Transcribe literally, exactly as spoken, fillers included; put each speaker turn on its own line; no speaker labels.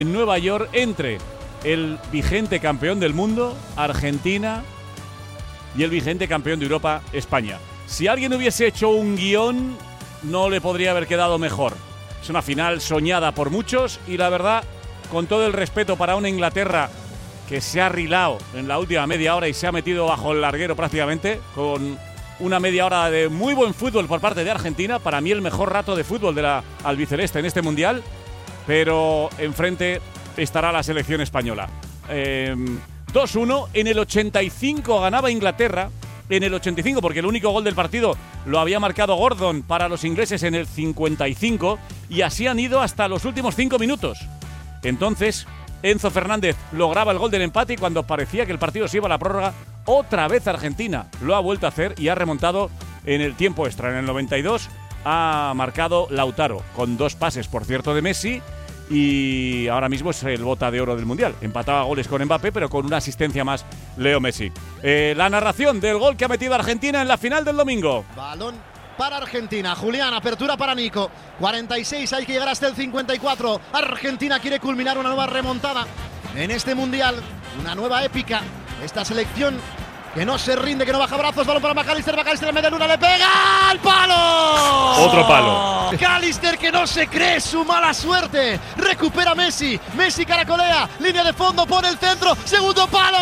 en Nueva York entre el vigente campeón del mundo, Argentina, y el vigente campeón de Europa, España. Si alguien hubiese hecho un guión, no le podría haber quedado mejor. Es una final soñada por muchos y la verdad, con todo el respeto para una Inglaterra que se ha rilado en la última media hora y se ha metido bajo el larguero prácticamente, con una media hora de muy buen fútbol por parte de Argentina, para mí el mejor rato de fútbol de la albiceleste en este Mundial, pero enfrente estará la selección española. Eh, dos uno, en el ochenta y cinco ganaba Inglaterra, en el ochenta y cinco, porque el único gol del partido lo había marcado Gordon para los ingleses en el cincuenta y cinco, y así han ido hasta los últimos cinco minutos. Entonces, Enzo Fernández lograba el gol del empate y cuando parecía que el partido se iba a la prórroga, otra vez Argentina lo ha vuelto a hacer y ha remontado en el tiempo extra. En el noventa y dos ha marcado Lautaro, con dos pases, por cierto, de Messi, y ahora mismo es el bota de oro del Mundial. Empataba goles con Mbappé, pero con una asistencia más Leo Messi. Eh, la narración del gol que ha metido Argentina en la final del domingo.
Balón para Argentina. Julián, apertura para Nico. cuarenta y seis, hay que llegar hasta el cincuenta y cuatro. Argentina quiere culminar una nueva remontada en este Mundial. Una nueva épica. Esta selección que no se rinde, que no baja brazos. Balón para McAllister. McAllister en media luna, le pega al palo.
Otro palo.
McAllister que no se cree su mala suerte. Recupera Messi. Messi caracolea. Línea de fondo, pone el centro. Segundo palo.